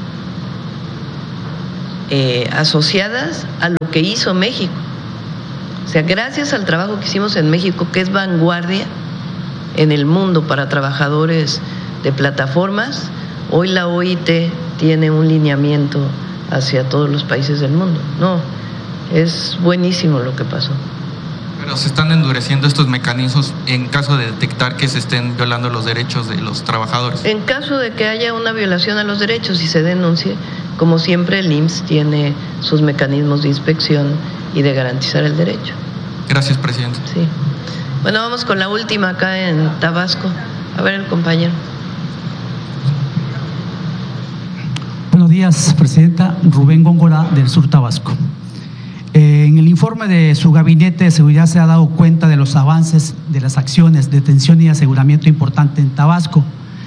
asociadas a lo que hizo México. O sea, gracias al trabajo que hicimos en México, que es vanguardia en el mundo para trabajadores de plataformas, hoy la OIT tiene un lineamiento hacia todos los países del mundo. No, es buenísimo lo que pasó. Pero se están endureciendo estos mecanismos en caso de detectar que se estén violando los derechos de los trabajadores. En caso de que haya una violación a los derechos y se denuncie, como siempre el IMSS tiene sus mecanismos de inspección y de garantizar el derecho. Gracias, presidente. Sí. Bueno, vamos con la última acá en Tabasco. A ver, el compañero. Buenos días, presidenta. Rubén Góngora, del Sur Tabasco. En el informe de su gabinete de seguridad se ha dado cuenta de los avances de las acciones de detención y aseguramiento importante en Tabasco.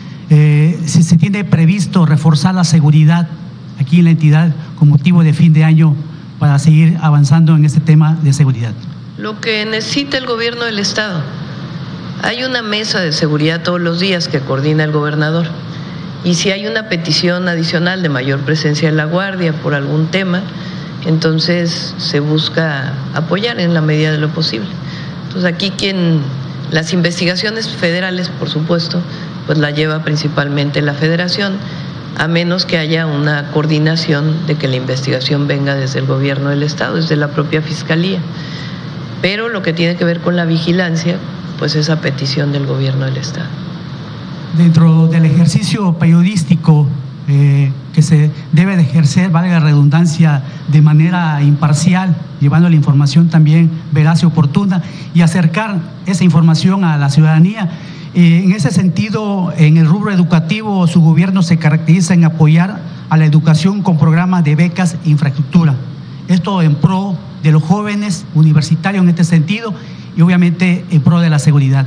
Si se tiene previsto reforzar la seguridad aquí en la entidad con motivo de fin de año para seguir avanzando en este tema de seguridad. Lo que necesita el gobierno del estado. Hay una mesa de seguridad todos los días que coordina el gobernador. Y si hay una petición adicional de mayor presencia de la Guardia por algún tema, entonces se busca apoyar en la medida de lo posible. Entonces aquí las investigaciones federales, por supuesto, pues la lleva principalmente la Federación, a menos que haya una coordinación de que la investigación venga desde el gobierno del estado, desde la propia Fiscalía. Pero lo que tiene que ver con la vigilancia, pues es a petición del gobierno del estado. Dentro del ejercicio periodístico que se debe de ejercer, valga la redundancia, de manera imparcial, llevando la información también veraz y oportuna y acercar esa información a la ciudadanía. En ese sentido, en el rubro educativo, su gobierno se caracteriza en apoyar a la educación con programas de becas e infraestructura. Esto en pro de los jóvenes universitarios en este sentido y obviamente en pro de la seguridad.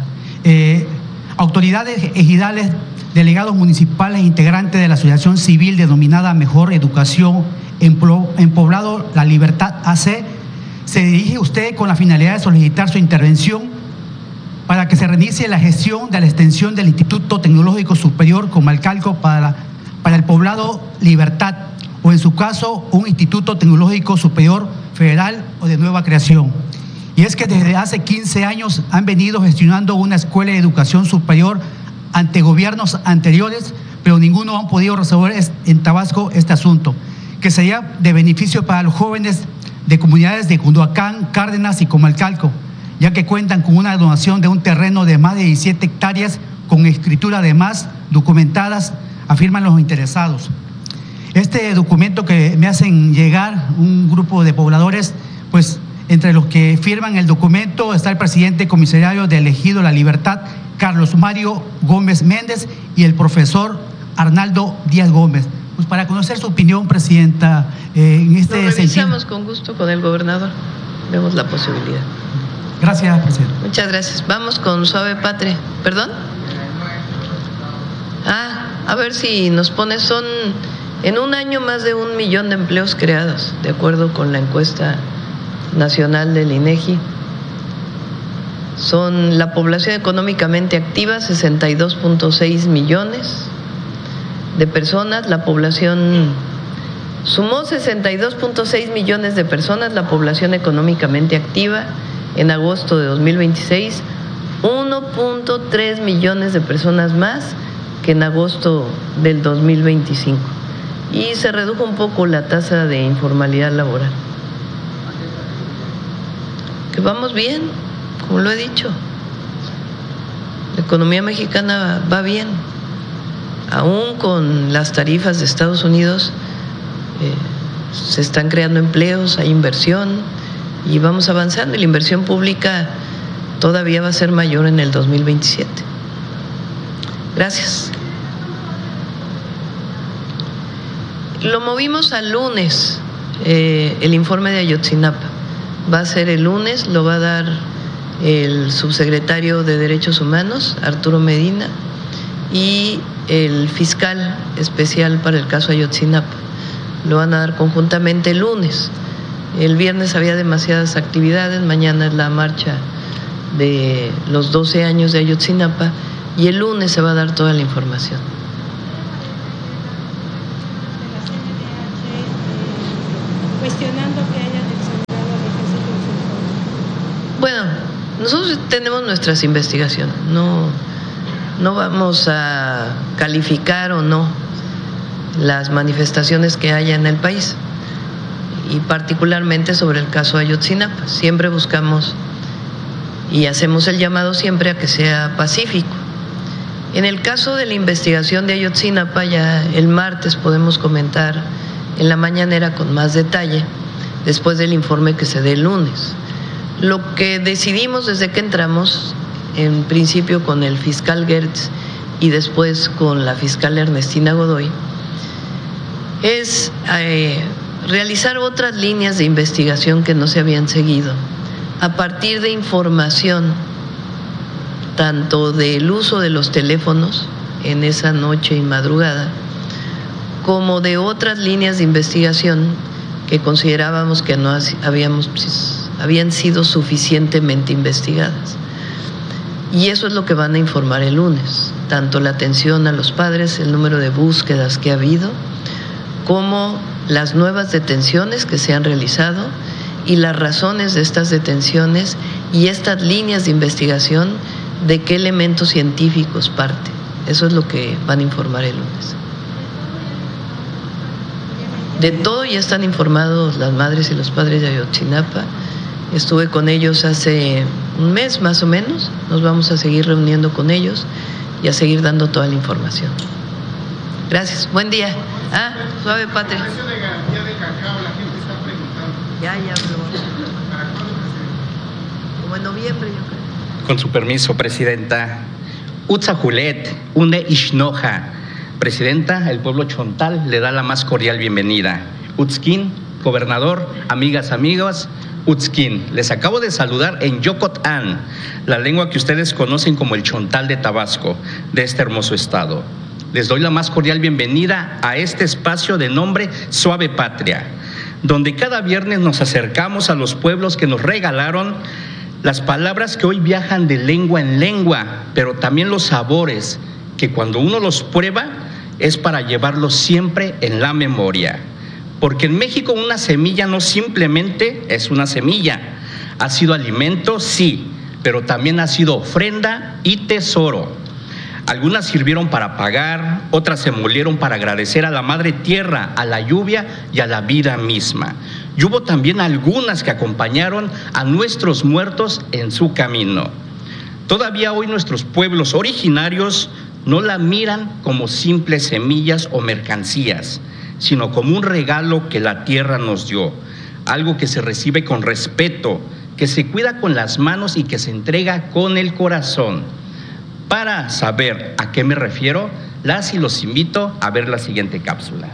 Autoridades ejidales, delegados municipales, integrantes de la asociación civil denominada Mejor Educación en Poblado La Libertad AC, se dirige usted con la finalidad de solicitar su intervención para que se reinicie la gestión de la extensión del Instituto Tecnológico Superior Comalcalco para el Poblado Libertad, o en su caso, un Instituto Tecnológico Superior Federal o de nueva creación. Y es que desde hace 15 años han venido gestionando una escuela de educación superior ante gobiernos anteriores, pero ninguno han podido resolver en Tabasco este asunto, que sería de beneficio para los jóvenes de comunidades de Cunduacán, Cárdenas y Comalcalco, ya que cuentan con una donación de un terreno de más de 17 hectáreas con escritura además documentadas, afirman los interesados. Este documento que me hacen llegar un grupo de pobladores, pues entre los que firman el documento está el presidente comisariario del Ejido La Libertad, Carlos Mario Gómez Méndez, y el profesor Arnaldo Díaz Gómez. Pues para conocer su opinión, presidenta, en este sentido. Lo revisamos con gusto con el gobernador, vemos la posibilidad. Gracias, presidente. Muchas gracias. Vamos con Suave Patria. ¿Perdón? A ver si nos pone, son en un año más de 1 millón de empleos creados, de acuerdo con la encuesta nacional del INEGI. Son la población económicamente activa, 62.6 millones de personas. La población sumó 62.6 millones de personas, la población económicamente activa en agosto de 2026, 1.3 millones de personas más que en agosto del 2025. Y se redujo un poco la tasa de informalidad laboral. Que vamos bien, como lo he dicho. La economía mexicana va bien. Aún con las tarifas de Estados Unidos, se están creando empleos, hay inversión y vamos avanzando. Y la inversión pública todavía va a ser mayor en el 2027. Gracias. Lo movimos al lunes, el informe de Ayotzinapa. Va a ser el lunes, lo va a dar el subsecretario de Derechos Humanos, Arturo Medina, y el fiscal especial para el caso Ayotzinapa. Lo van a dar conjuntamente el lunes. El viernes había demasiadas actividades, mañana es la marcha de los 12 años de Ayotzinapa y el lunes se va a dar toda la información. Cuestionando que hayan exonerado al ejército. Bueno, nosotros tenemos nuestras investigaciones, no vamos a calificar o no las manifestaciones que haya en el país y particularmente sobre el caso Ayotzinapa. Siempre buscamos y hacemos el llamado siempre a que sea pacífico. En el caso de la investigación de Ayotzinapa, ya el martes podemos comentar en la mañanera con más detalle, después del informe que se dé el lunes. Lo que decidimos desde que entramos, en principio con el fiscal Gertz y después con la fiscal Ernestina Godoy, es realizar otras líneas de investigación que no se habían seguido, a partir de información tanto del uso de los teléfonos en esa noche y madrugada, como de otras líneas de investigación que considerábamos que no habían sido suficientemente investigadas. Y eso es lo que van a informar el lunes, tanto la atención a los padres, el número de búsquedas que ha habido, como las nuevas detenciones que se han realizado y las razones de estas detenciones y estas líneas de investigación, de qué elementos científicos parte. Eso es lo que van a informar el lunes. De todo ya están informados las madres y los padres de Ayotzinapa. Estuve con ellos hace un mes más o menos. Nos vamos a seguir reuniendo con ellos y a seguir dando toda la información. Gracias. Buen día. Suave Patria. El precio de garantía de cacao, la gente está preguntando. Ya, pero ¿para cuándo, presidente? como en noviembre, yo creo. Con su permiso, Presidenta. Utzahulet, une Ishnoja. Presidenta, el pueblo chontal le da la más cordial bienvenida. Utzkin, gobernador, amigas, amigos, Utzkin. Les acabo de saludar en Yocotán, la lengua que ustedes conocen como el chontal de Tabasco, de este hermoso estado. Les doy la más cordial bienvenida a este espacio de nombre Suave Patria, donde cada viernes nos acercamos a los pueblos que nos regalaron las palabras que hoy viajan de lengua en lengua, pero también los sabores que cuando uno los prueba es para llevarlos siempre en la memoria. Porque en México una semilla no simplemente es una semilla, ha sido alimento, sí, pero también ha sido ofrenda y tesoro. Algunas sirvieron para pagar, otras se molieron para agradecer a la madre tierra, a la lluvia y a la vida misma. Y hubo también algunas que acompañaron a nuestros muertos en su camino. Todavía hoy nuestros pueblos originarios no la miran como simples semillas o mercancías, sino como un regalo que la tierra nos dio, algo que se recibe con respeto, que se cuida con las manos y que se entrega con el corazón. Para saber a qué me refiero, las y los invito a ver la siguiente cápsula.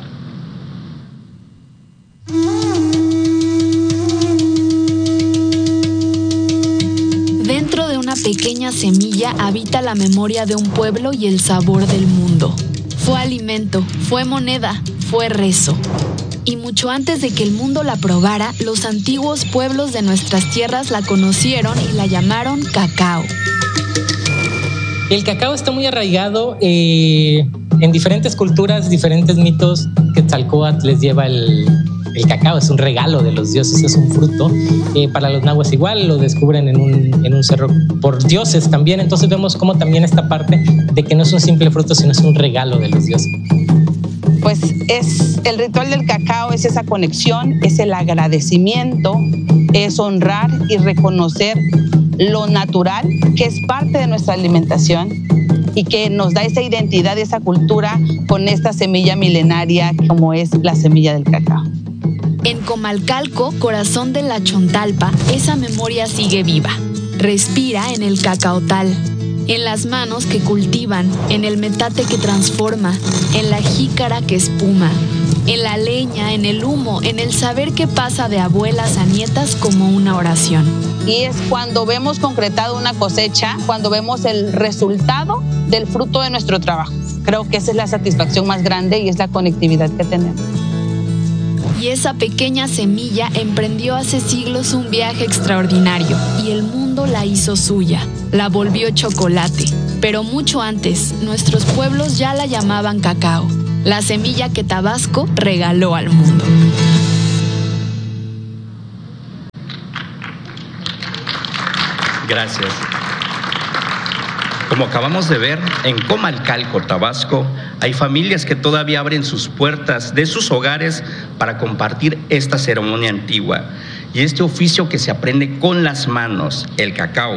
Dentro de una pequeña semilla habita la memoria de un pueblo y el sabor del mundo. Fue alimento, fue moneda, fue rezo. Y mucho antes de que el mundo la probara, los antiguos pueblos de nuestras tierras la conocieron y la llamaron cacao. El cacao está muy arraigado en diferentes culturas, diferentes mitos. Quetzalcóatl les lleva el cacao, es un regalo de los dioses, es un fruto. Para los nahuas igual, lo descubren en un cerro por dioses también. Entonces vemos cómo también esta parte de que no es un simple fruto, sino es un regalo de los dioses. Pues es el ritual del cacao, es esa conexión, es el agradecimiento, es honrar y reconocer lo natural, que es parte de nuestra alimentación y que nos da esa identidad y esa cultura con esta semilla milenaria como es la semilla del cacao. En Comalcalco, corazón de la Chontalpa, esa memoria sigue viva. Respira en el cacaotal, en las manos que cultivan, en el metate que transforma, en la jícara que espuma, en la leña, en el humo, en el saber que pasa de abuelas a nietas como una oración. Y es cuando vemos concretado una cosecha, cuando vemos el resultado del fruto de nuestro trabajo. Creo que esa es la satisfacción más grande y es la conectividad que tenemos. Y esa pequeña semilla emprendió hace siglos un viaje extraordinario y el mundo la hizo suya, la volvió chocolate. Pero mucho antes, nuestros pueblos ya la llamaban cacao, la semilla que Tabasco regaló al mundo. Gracias. Como acabamos de ver, en Comalcalco, Tabasco, hay familias que todavía abren sus puertas de sus hogares para compartir esta ceremonia antigua y este oficio que se aprende con las manos, el cacao.